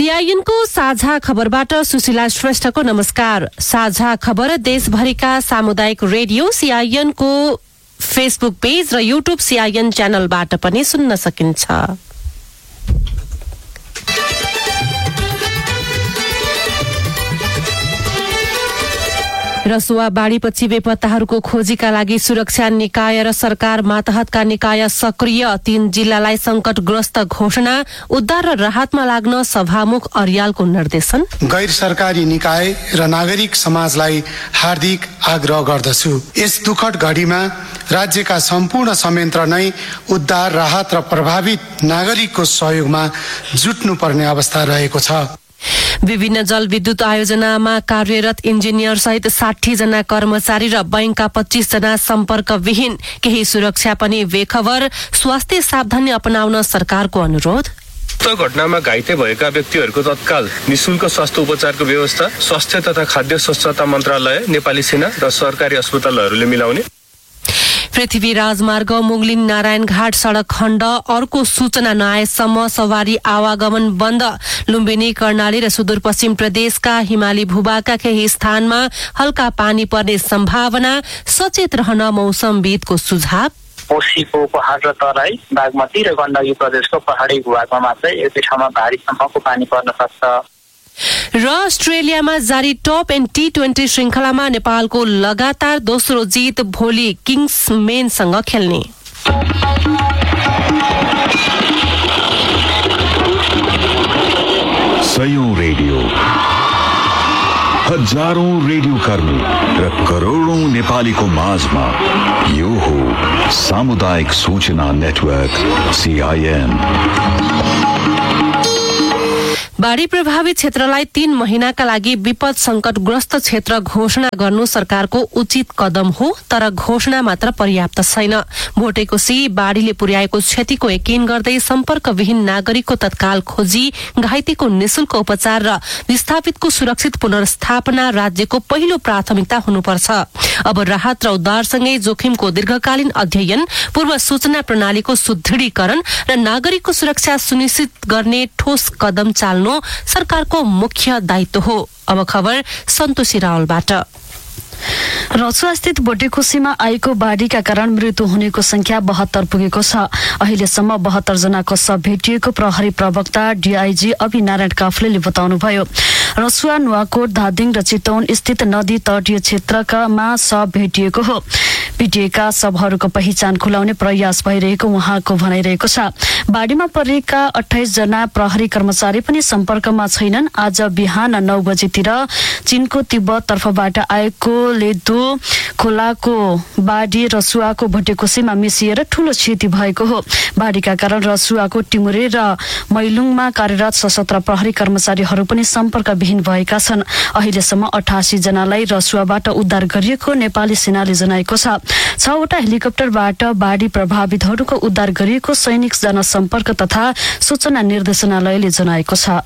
CIN को साझा खबरबाट सुशीला श्रेष्ठको नमस्कार। साझा खबर देशभरिका सामुदायिक रेडियो CIN को फेसबुक पेज र युट्युब CIN च्यानलबाट पनि सुन्न सकिन्छ। रसुवा बाढीपछि बेपत्ताहरूको खोजीका लागि सुरक्षा निकाय र सरकार मातहतका निकाय सक्रिय। 3 जिल्लालाई संकटग्रस्त घोषणा। उद्धार र राहतमा लाग्न सभामुख अर्यालको निर्देशन। गैर सरकारी निकाय र नागरिक समाजलाई हार्दिक आग्रह गर्दछु, यस दुखद घडीमा राज्यका सम्पूर्ण संयन्त्र नै उद्धार राहत र प्रभावित नागरिकको सहयोगमा जुट्नुपर्ने अवस्था रहेको छ। विभिन्न जलविद्युत आयोजनामा कार्यरत इन्जिनियर सहित 60 जना कर्मचारी र बैंकका 25 जना सम्पर्कविहीन। केही सुरक्षा पनि बेखबर। स्वास्थ्य सावधानी अपनाउन सरकारको अनुरोध। उक्त घटनामा घाइते भएका व्यक्तिहरूको तत्काल निशुल्क स्वास्थ्य उपचारको व्यवस्था स्वास्थ्य तथा खाद्य स्वच्छता मन्त्रालय, नेपाली सेना र सरकारी अस्पतालहरूले मिलाउने। पृथ्वी राजमार्ग मुगलिन नारायणघाट सड़क खण्ड अर्को सूचना नआएसम्म सवारी आवागमन बन्द। लुम्बिनी, कर्णाली र सुदूरपश्चिम प्रदेशका हिमाली भूभागका केही स्थानमा हल्का पानी पर्ने सम्भावना। सचेत रहन मौसमविदको सुझाव। कोशीको पहाड र तराई, बागमती र गण्डकी प्रदेशको पहाडी भूभागमा मात्रै एक ठाउँमा भारीसम्मको पानी पर्न सक्छ। र अस्ट्रेलियामा जारी टप एन्ड T20 श्रृंखलामा नेपालको लगातार दोस्रो जित। भोलि किङ्समेनसँग खेल्ने। सयौं रेडियो, हजारौं रेडियो कर्मी र करोडौं नेपालीको माझमा यो हो सामुदायिक सूचना नेटवर्क CIN। बाढी प्रभावित क्षेत्रलाई 3 महिनाका लागि विपद संकटग्रस्त क्षेत्र घोषणा गर्नु सरकारको उचित कदम हो, तर घोषणा मात्र पर्याप्त छैन। भोटेकोशी बाढीले पुर्याएको क्षतिको यकिन गर्दै सम्पर्कविहीन नागरिकको तत्काल खोजी, घाइतेको निशुल्क उपचार र विस्थापितको सुरक्षित पुनर्स्थापना राज्यको पहिलो प्राथमिकता हुनुपर्छ। अब राहत र उद्धारसँगै जोखिमको दीर्घकालीन अध्ययन, पूर्व सूचना प्रणालीको सुदृढीकरण र नागरिकको सुरक्षा सुनिश्चित गर्ने ठोस कदम चाल्नु सरकारको मुख्य दायित्व हो। अब खबर सन्तोषी रावलबाट। रसुवा स्थित भोटेकोशीमा आएको बाढीका कारण मृत्यु हुनेको संख्या 72 पुगेको छ। अहिलेसम्म 72 जनाको शव भेटिएको प्रहरी प्रवक्ता DIG अभिनारायण काफ्लेले बताउनुभयो। रसुवा, नुवाकोट, धादिङ र चितवन स्थित नदी तटीय क्षेत्रकामा शव भेटिएको हो। पिटिएका शवहरूको पहिचान खुलाउने प्रयास भइरहेको उहाँको भनाइरहेको छ। बाढीमा परेका 28 जना प्रहरी कर्मचारी पनि सम्पर्कमा छैनन्। आज बिहान 9 बजेतिर चीनको तिब्बत तर्फबाट आएको लेदो खोलाको बाढी रसुवाको भोटेकोशीमा मिसिएर ठूलो क्षति भएको हो। बाढीका कारण रसुवाको टिमुरे र मैलुङमा कार्यरत सशस्त्र प्रहरी कर्मचारीहरू पनि सम्पर्कविहीन भएका छन्। अहिलेसम्म 88 जनालाई रसुवाबाट उद्धार गरिएको नेपाली सेनाले जनाएको छ। 6 वटा हेलिकप्टरबाट बाढी प्रभावितहरूको उद्धार गरिएको सैनिक जनसम्पर्क तथा सूचना निर्देशनालयले जनाएको छ।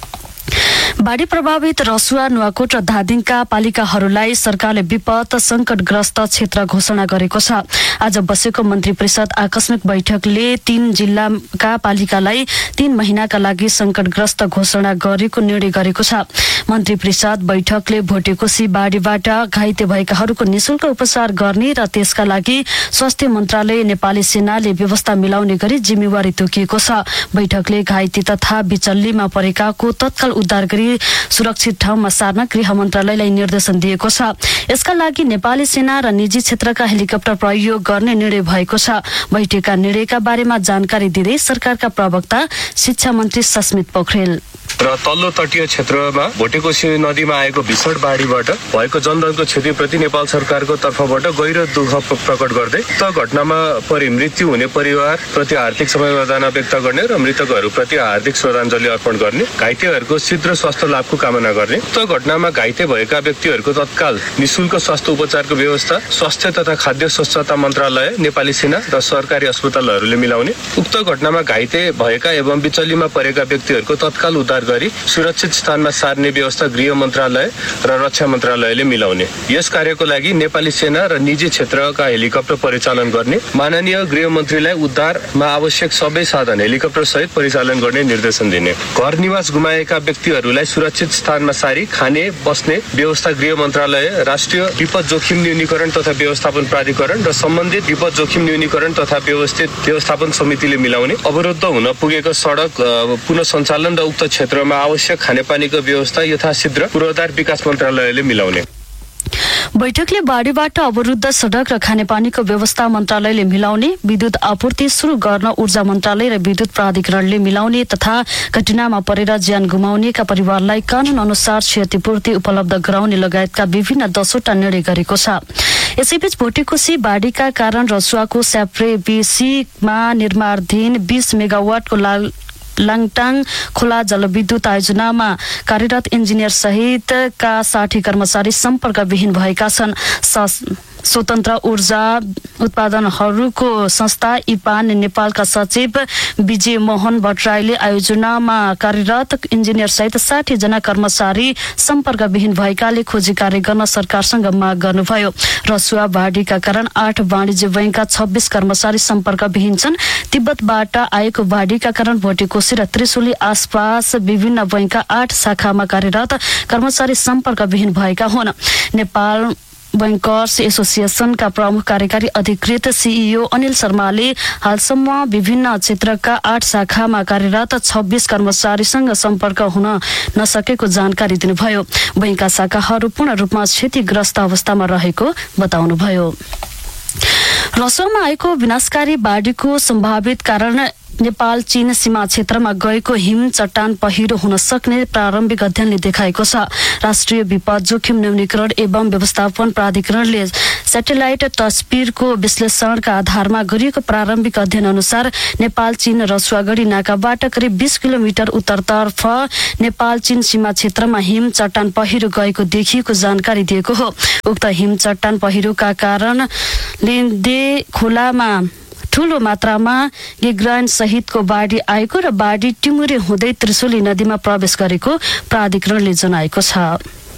बाढी प्रभावित रसुवा, नुवाकोट र धादिङका पालिकाहरूलाई सरकारले विपद संकटग्रस्त क्षेत्र घोषणा गरेको छ। आज बसेको मन्त्री परिषद आकस्मिक बैठकले 3 जिल्लाका पालिकालाई 3 महिनाका लागि संकटग्रस्त घोषणा गरेको निर्णय गरेको छ। मन्त्री परिषद बैठकले भोटेकोशी बाढीबाट घाइते भएकाहरूको निशुल्क उपचार गर्ने र त्यसका लागि स्वास्थ्य मन्त्रालय, नेपाली सेनाले व्यवस्था मिलाउने गरी जिम्मेवारी तोकिएको छ। बैठकले घाइते तथा बिचल्लीमा परेकाको तत्काल उद्धार गरी सुरक्षित ठाउँमा सार्न गृह मन्त्रालयलाई निर्देशन दिएको छ। यसका लागि नेपाली सेना र निजी क्षेत्रका हेलिकप्टर प्रयोग गर्ने निर्णय भएको छ। बैठकका निर्णयका बारेमा जानकारी दिँदै सरकारका प्रवक्ता शिक्षा मन्त्री सस्मित पोखरेल र तल्लो तटीय क्षेत्रमा भोटेकोशी नदीमा आएको भीषण बाढीबाट भएको जनधनको क्षतिप्रति नेपाल सरकारको तर्फबाट गहिरो दुःख प्रकट गर्दै उक्त घटनामा परि मृत्यु हुने परिवार प्रति हार्दिक समवेदना व्यक्त गर्ने र मृतकहरूप्रति हार्दिक श्रद्धाञ्जली अर्पण गर्ने, घाइतेहरूको शीघ्र स्वास्थ्य लाभको कामना गर्ने। उक्त घटनामा घाइते भएका व्यक्तिहरूको तत्काल निशुल्क स्वास्थ्य उपचारको व्यवस्था स्वास्थ्य तथा खाद्य स्वच्छता मन्त्रालय, नेपाली सेना र सरकारी अस्पतालहरूले मिलाउने। उक्त घटनामा घाइते भएका एवं बिचल्लीमा परेका व्यक्तिहरूको तत्काल उद्धार गरी सुरक्षित स्थानमा सार्ने व्यवस्था गृह मन्त्रालय र रक्षा मन्त्रालयले मिलाउने। यस कार्यको लागि नेपाली सेना र निजी क्षेत्रका हेलिकप्टर परिचालन गर्ने, माननीय गृह मन्त्रीलाई उद्धारमा आवश्यक सबै साधन हेलिकप्टर सहित परिचालन गर्ने निर्देशन दिने। घर निवास गुमाएका व्यक्तिहरूलाई सुरक्षित स्थानमा सारी खाने बस्ने व्यवस्था गृह मन्त्रालय, राष्ट्रिय विपद जोखिम न्यूनीकरण तथा व्यवस्थापन प्राधिकरण र सम्बन्धित विपद जोखिम न्यूनीकरण तथा व्यवस्थापन समितिले मिलाउने। अवरुद्ध हुन पुगेको सडक पुनः सञ्चालन र उक्त क्षेत्रमा आवश्यक खानेपानीको व्यवस्था यथाशीघ्र पूर्वाधार विकास मन्त्रालयले मिलाउने। बैठकले बाढीबाट अवरुद्ध सडक र खानेपानीको व्यवस्था मन्त्रालयले मिलाउने, विद्युत आपूर्ति शुरू गर्न ऊर्जा मन्त्रालय र विद्युत प्राधिकरणले मिलाउने तथा घटनामा परेर ज्यान गुमाउनेका परिवारलाई कानून अनुसार क्षतिपूर्ति उपलब्ध गराउने लगायतका विभिन्न 10वटा निर्णय गरेको छ। यसैबीच भोटेकोशी बाढीका कारण रसुवाको स्याप्रेबीसीमा निर्माणाधीन 20 मेगावाटको लाङटाङ खोला जलविद्युत आयोजनामा कार्यरत इन्जिनियर सहितका 60 कर्मचारी सम्पर्कविहीन भएका छन्। स्वतन्त्र ऊर्जा उत्पादनहरूको संस्था इपान नेपालका सचिव विजय मोहन भट्टराईले आयोजनामा कार्यरत इन्जिनियर सहित 60 जना कर्मचारी सम्पर्कविहीन भएकाले खोजी कार्य गर्न सरकारसँग माग गर्नुभयो। रसुवा बाढीका कारण 8 वाणिज्य बैंकका 26 कर्मचारी सम्पर्कविहीन छन्। तिब्बतबाट आएको बाढीका कारण भोटेकोशी र त्रिशुली आसपास विभिन्न बैंकका 8 शाखामा कार्यरत कर्मचारी सम्पर्कविहीन भएका हुन्। नेपाल बैंकर्स एसोसिएसनका प्रमुख कार्यकारी अधिकृत सीईओ अनिल शर्माले हालसम्म विभिन्न क्षेत्रका 8 शाखामा कार्यरत 26 कर्मचारीसँग सम्पर्क हुन नसकेको जानकारी दिनुभयो। बैंकका शाखाहरू पूर्ण रूपमा क्षतिग्रस्त अवस्थामा रहेको बताउनुभयो। रसुवामा आएको विनाशकारी बाढीको सम्भावित कारण नेपाल चीन सीमा क्षेत्रमा गएको हिम चट्टान पहिरो हुन सक्ने प्रारम्भिक अध्ययनले देखाएको छ। राष्ट्रिय विपद जोखिम न्यूनीकरण एवं व्यवस्थापन प्राधिकरणले स्याटेलाइट तस्बिरको विश्लेषणका आधारमा गरिएको प्रारम्भिक अध्ययन अनुसार नेपाल चीन रसुवागढी नाकाबाट करिब 20 किलोमिटर उत्तरतर्फ नेपाल चीन सीमा क्षेत्रमा हिम चट्टान पहिरो गएको देखिएको जानकारी दिएको हो। उक्त हिम चट्टान पहिरोका कारण लिन्दे खोलामा ठूलो मात्रामा गिग्राइन सहितको बाढी आएको र बाढी टिमुरे हुँदै त्रिशुली नदीमा प्रवेश गरेको प्राधिकरणले जनाएको छ।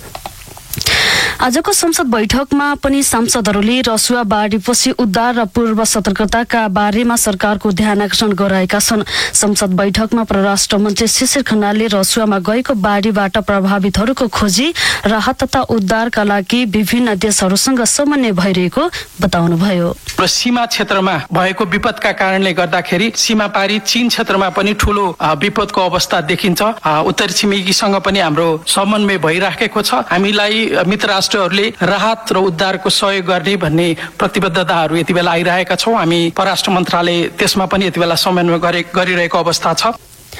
आजको संसद बैठकमा पनि सांसदहरूले रसुवा बाढीपछि उद्धार र पूर्व सतर्कताका बारेमा सरकारको ध्यानाकर्षण गराएका छन्। संसद बैठकमा परराष्ट्र मन्त्री शिशिर खनालले रसुवामा गएको बाढीबाट प्रभावितहरूको खोजी, राहत तथा उद्धारका लागि विभिन्न देशहरूसँग समन्वय भइरहेको बताउनुभयो। र सीमा क्षेत्रमा भएको विपदका कारणले गर्दाखेरि सीमापारी चीन क्षेत्रमा पनि ठूलो विपदको अवस्था देखिन्छ। उत्तरी छिमेकीसँग पनि हाम्रो समन्वय भइराखेको छ। हामीलाई मित्र राष्ट्रहरूले राहत र उद्धारको सहयोग गर्ने भन्ने प्रतिबद्धताहरू यति बेला आइरहेका छौँ। हामी परराष्ट्र मन्त्रालय त्यसमा पनि यति बेला समन्वय गरिरहेको अवस्था छ।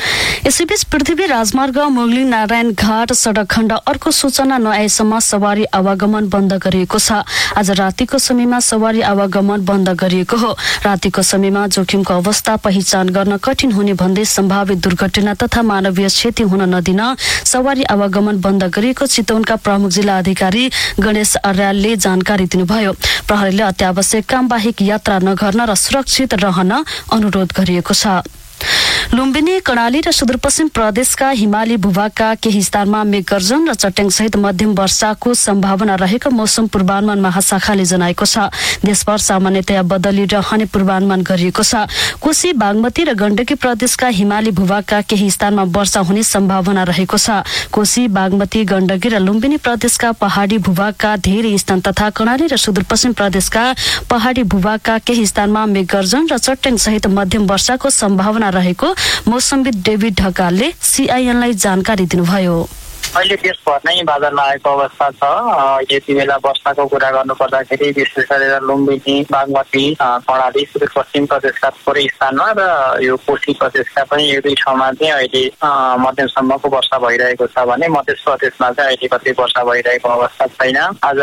यसैबीच पृथ्वी राजमार्ग मुगलिङ नारायण घाट सडक खण्ड अर्को सूचना नआएसम्म सवारी आवागमन बन्द गरिएको छ। आज रातिको समयमा सवारी आवागमन बन्द गरिएको हो। रातिको समयमा जोखिमको अवस्था पहिचान गर्न कठिन हुने भन्दै सम्भावित दुर्घटना तथा मानवीय क्षति हुन नदिन सवारी आवागमन बन्द गरिएको चितवनका प्रमुख जिल्ला अधिकारी गणेश अर्यालले जानकारी दिनुभयो। प्रहरीले अत्यावश्यक काम बाहेक यात्रा नगर्न र सुरक्षित रहन अनुरोध गरिएको छ। लुम्बिनी, कर्णाली र सुदूरपश्चिम प्रदेशका हिमाली भूभागका केही स्थानमा मेघगर्जन र चट्याङ सहित मध्यम वर्षाको सम्भावना रहेको मौसम पूर्वानुमान महाशाखाले जनाएको छ। देशभर सामान्यतया बदली रहने पूर्वानुमान गरिएको छ। कोशी, बागमती र गण्डकी प्रदेशका हिमाली भूभागका केही स्थानमा वर्षा हुने सम्भावना रहेको छ। कोशी, बागमती, गण्डकी र लुम्बिनी प्रदेशका पहाडी भूभागका धेरै स्थान तथा कर्णाली र सुदूरपश्चिम प्रदेशका पहाडी भूभागका केही स्थानमा मेघगर्जन र चट्याङ सहित मध्यम वर्षाको सम्भावना रहेको मौसमविद डेभिड ढकालले सीआईएनलाई जानकारी दिनुभयो। अहिले देशभर नै बादल लागेको अवस्था छ। यति बेला वर्षाको कुरा गर्नु पर्दाखेरि विशेष गरेर लुम्बिनी, बागमती, कर्णाली, सुदूरपश्चिम प्रदेशका थोरै स्थानमा र यो कोशी प्रदेशका पनि एक दुई ठाउँमा चाहिँ अहिले मध्यमसम्मको वर्षा भइरहेको छ भने मध्य प्रदेशमा चाहिँ अहिले कतै वर्षा भइरहेको अवस्था छैन। आज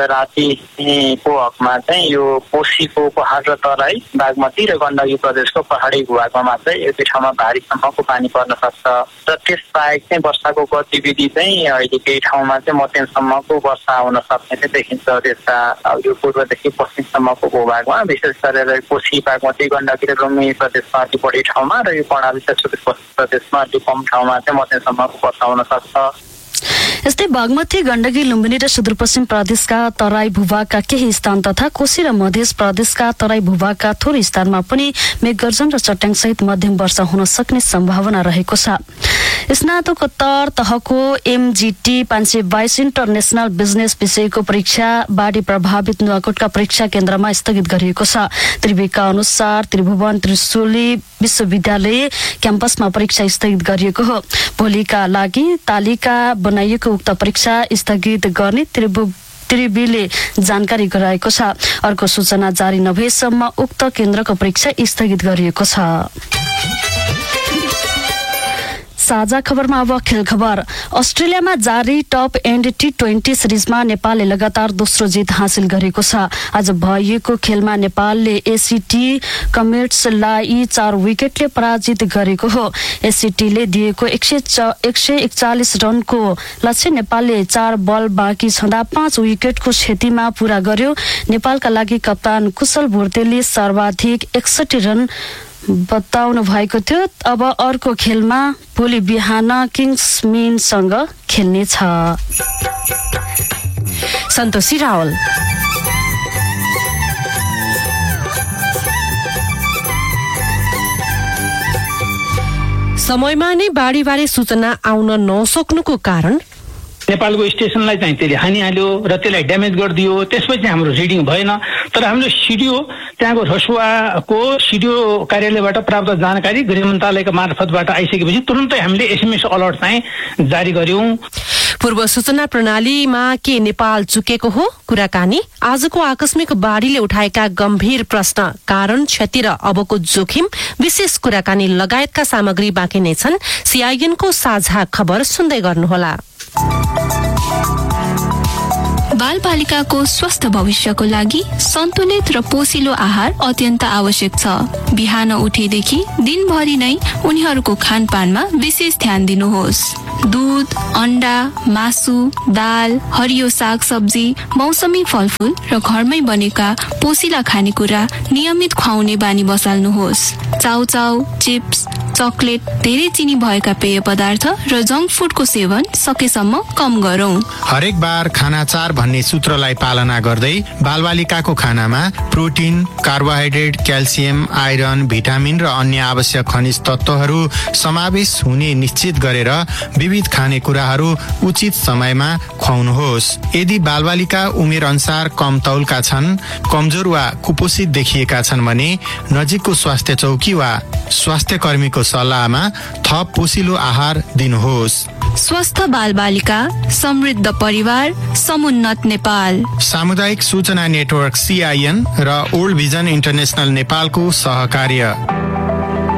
रातिको हकमा चाहिँ यो कोशीको पहाड र तराई, बागमती र गण्डकी प्रदेशको पहाडी भूभागमा चाहिँ एक दुई ठाउँमा भारीसम्मको पानी पर्न सक्छ र त्यस बाहेक चाहिँ वर्षाको गतिविधि चाहिँ अहिले केही ठाउँमा चाहिँ मध्यमसम्मको वर्षा हुन सक्ने चाहिँ देखिन्छ। देशका यो पूर्वदेखि पश्चिमसम्मको भूभागमा विशेष गरेर कोशी बागमती गण्डकी र लुम्बिनी प्रदेशमा अति बढी ठाउँमा र यो कर्णाली सुदूरपश्चिम प्रदेशमा अति कम ठाउँमा चाहिँ मध्यमसम्मको वर्षा हुन सक्छ। यस्तै बागमती गण्डकी लुम्बिनी र सुदूरपश्चिम प्रदेशका तराई भूभागका केही स्थान तथा कोशी र मध्य प्रदेशका तराई भूभागका थोरै स्थानमा पनि मेघगर्जन र चट्याङसहित मध्यम वर्षा हुन सक्ने सम्भावना रहेको छ। स्नातकोत्तर तहको MGT 522 इन्टरनेशनल बिजनेस विषयको परीक्षा बाढी प्रभावित नुवाकोटका परीक्षा केन्द्रमा स्थगित गरिएको छ। त्रिवेका अनुसार त्रिभुवन त्रिशुली विश्वविद्यालय क्याम्पसमा परीक्षा स्थगित गरिएको हो। भोलिका लागि तालिका बनाइएको उक्त परीक्षा स्थगित गर्ने त्रिवीले जानकारी गराएको छ। अर्को सूचना जारी नभएसम्म उक्त केन्द्रको परीक्षा स्थगित गरिएको छ। साझा खबरमा अब खेल खबर। अस्ट्रेलियामा जारी टप एन्ड T20 सिरिजमा नेपालले लगातार दोस्रो जित हासिल गरेको छ। आज भइएको खेलमा नेपालले ACT कमेट्सलाई 4 विकेटले पराजित गरेको हो। ACTले दिएको 141 रनको लक्ष्य नेपालले 4 बल बाँकी छँदा 5 विकेटको क्षतिमा पूरा गर्यो। नेपालका लागि कप्तान कुशल भुर्तेलले सर्वाधिक 61 रन बताउनु भएको थियो। अब अर्को खेलमा भोलि बिहान किङ्समेनसँग खेल्नेछ। सन्तोषी रावल। समयमा नै बाढीबारे सूचना आउन नसक्नुको कारण नेपालको स्टेसनलाई चाहिँ त्यसले हानिहाल्यो र त्यसलाई ड्यामेज गरिदियो। त्यसपछि हाम्रो रिडिङ भएन। तर हाम्रो सिडिओ त्यहाँको रसुवाको सिडिओ कार्यालयबाट प्राप्त जानकारी गृह मन्त्रालयको मार्फतबाट आइसकेपछि तुरुन्तै हामीले SMS अलर्ट चाहिँ जारी गर्यौं। पूर्व सूचना प्रणालीमा के नेपाल चुकेको हो? कुराकानी। आजको आकस्मिक बाढीले उठाएका गम्भीर प्रश्न, कारण, क्षति र अबको जोखिम, विशेष कुराकानी लगायतका सामग्री बाँकी नै छन्। CIN को साझा खबर सुन्दै गर्नुहोला। बालबालिकाको स्वस्थ भविष्यको लागि सन्तुलित र पोषिलो आहार अत्यन्त आवश्यक छ। बिहान उठेदेखि दिनभरि नै उनीहरूको खानपानमा विशेष ध्यान दिनुहोस्। दूध, अण्डा, मासु, दाल, हरियो साग सब्जी, मौसमी फलफूल र घरमै बनेका पोषिला खानेकुरा नियमित खुवाउने बानी बसाल्नुहोस्। चाउचाउ, चिप्स, चकलेट, धेरै चिनी भएका पेय पदार्थ र जङ्क फुडको सेवन सकेसम्म कम गरौं। हरेक बार खाना 4 भन्ने सूत्रलाई पालना गर्दै बालबालिकाको खानामा protein, carbohydrate, calcium, iron, vitamin र अन्य आवश्यक खनिज तत्त्वहरू समावेश हुने निश्चित गरेर विविध खानेकुराहरू उचित समयमा खुवाउनुहोस्। यदि बालबालिका उमेर अनुसार कम तौलका छन्, कमजोर वा कुपोषित देखिएका छन् भने नजिकको स्वास्थ्य चौकी वा स्वास्थ्य कर्मीको सल्लाहमा थप पोषिलो आहार दिनुहोस्। स्वस्थ बालबालिका, समृद्ध परिवार, समुन्नत नेपाल। सामुदायिक सूचना नेटवर्क CIN र ओल्ड भिजन इन्टरनेशनल नेपालको सहकार्य।